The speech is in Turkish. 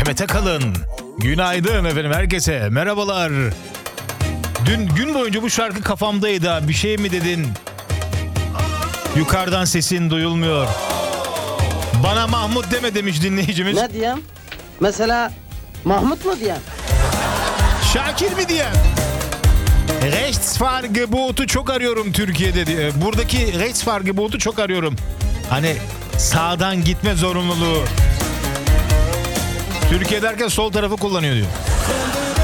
Demet Akalın. Günaydın efendim herkese. Merhabalar. Dün gün boyunca bu şarkı kafamdaydı. Bir şey mi dedin? Yukarıdan sesin duyulmuyor. Bana Mahmut deme demiş dinleyicimiz. Ne diyeyim? Mesela Mahmut mu diyeyim? Şakir mi diyeyim? Rechtsfahrgebotu çok arıyorum Türkiye'de diye. Buradaki Rechtsfahrgebotu çok arıyorum. Hani sağdan gitme zorunluluğu. Türkiye derken sol tarafı kullanıyor diyor.